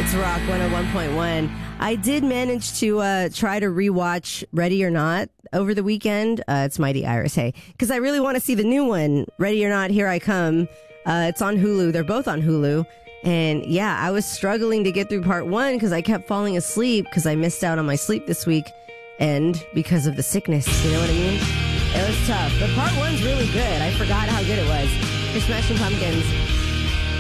It's Rock 101.1. I did manage to try to rewatch Ready or Not over the weekend. It's Mighty Iris, hey. Because I really want to see the new one, Ready or Not, Here I Come. It's on Hulu. They're both on Hulu. And yeah, I was struggling to get through part one because I kept falling asleep because I missed out on my sleep this week. And because of the sickness, you know what I mean? It was tough. But part one's really good. I forgot how good it was. For Smashing Pumpkins.